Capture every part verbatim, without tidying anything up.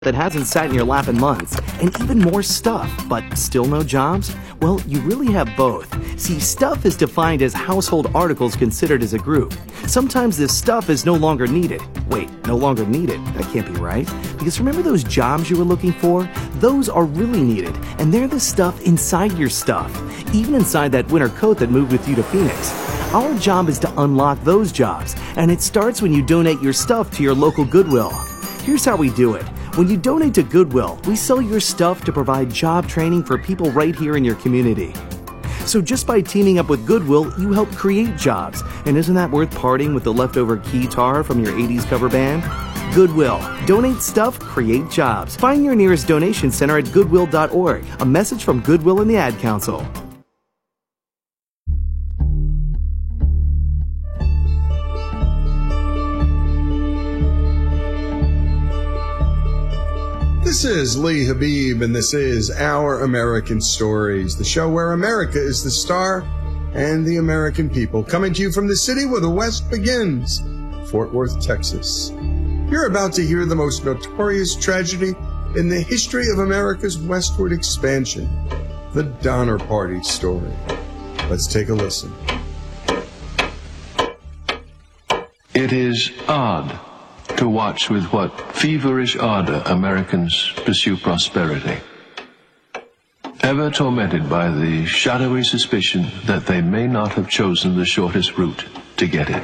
that hasn't sat in your lap in months, and even more stuff, but still no jobs? Well, you really have both. See, stuff is defined as household articles considered as a group. Sometimes this stuff is no longer needed. Wait, no longer needed? That can't be right. Because remember those jobs you were looking for? Those are really needed, and they're the stuff inside your stuff. Even inside that winter coat that moved with you to Phoenix. Our job is to unlock those jobs, and it starts when you donate your stuff to your local Goodwill. Here's how we do it. When you donate to Goodwill, we sell your stuff to provide job training for people right here in your community. So just by teaming up with Goodwill, you help create jobs. And isn't that worth parting with the leftover keytar from your eighties cover band? Goodwill. Donate stuff, create jobs. Find your nearest donation center at goodwill dot org. A message from Goodwill and the Ad Council. This is Lee Habib, and this is Our American Stories, the show where America is the star and the American people, coming to you from the city where the West begins, Fort Worth, Texas. You're about to hear the most notorious tragedy in the history of America's westward expansion, the Donner Party story. Let's take a listen. It is odd to watch with what feverish ardor Americans pursue prosperity, ever tormented by the shadowy suspicion that they may not have chosen the shortest route to get it.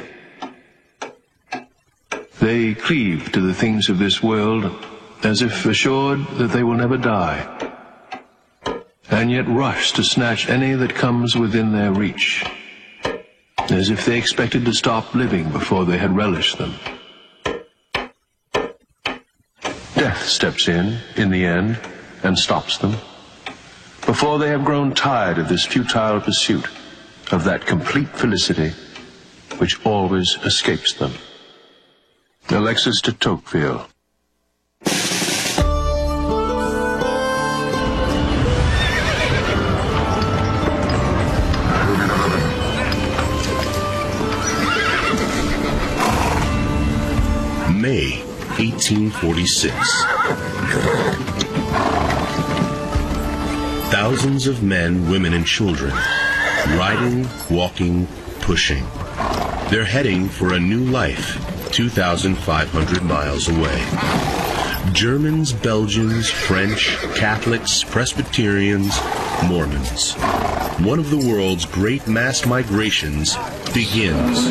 They cleave to the things of this world as if assured that they will never die, and yet rush to snatch any that comes within their reach, as if they expected to stop living before they had relished them. Death steps in, in the end, and stops them, before they have grown tired of this futile pursuit of that complete felicity which always escapes them. Alexis de Tocqueville. May eighteen forty-six. Thousands of men, women, and children, riding, walking, pushing. They're heading for a new life, two thousand five hundred miles away. Germans, Belgians, French, Catholics, Presbyterians, Mormons. One of the world's great mass migrations begins.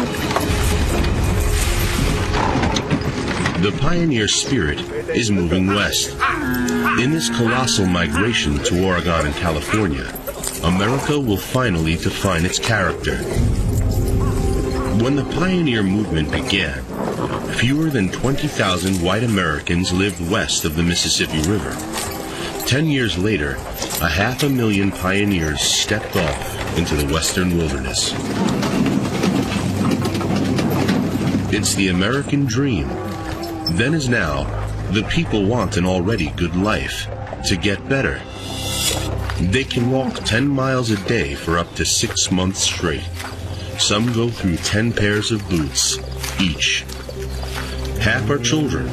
The pioneer spirit is moving west. In this colossal migration to Oregon and California, America will finally define its character. When the pioneer movement began, fewer than twenty thousand white Americans lived west of the Mississippi River. Ten years later, a half a million pioneers stepped off into the western wilderness. It's the American dream. Then as now, the people want an already good life to get better. They can walk ten miles a day for up to six months straight. Some go through ten pairs of boots each. Half are children.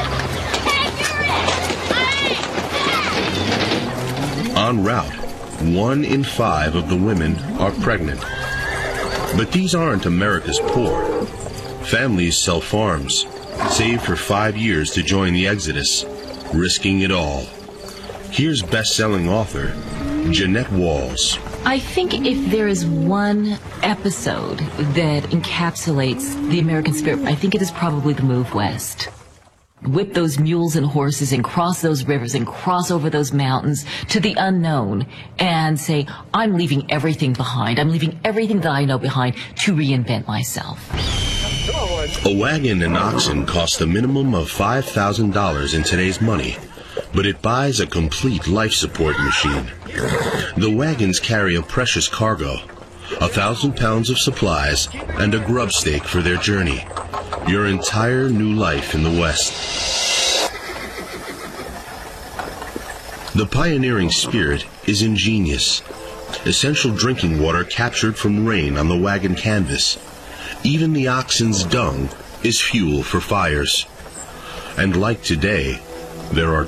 En route, one in five of the women are pregnant. But these aren't America's poor. Families sell farms, save for five years to join the exodus, risking it all. Here's best-selling author Jeanette Walls. I think if there is one episode that encapsulates the American spirit, I think it is probably the move west. Whip those mules and horses and cross those rivers and cross over those mountains to the unknown and say, I'm leaving everything behind. I'm leaving everything that I know behind to reinvent myself. A wagon and oxen cost a minimum of five thousand dollars in today's money, but it buys a complete life support machine. The wagons carry a precious cargo, a thousand pounds of supplies, and a grub stake for their journey. Your entire new life in the West. The pioneering spirit is ingenious. Essential drinking water captured from rain on the wagon canvas. Even the oxen's dung is fuel for fires. And like today, There are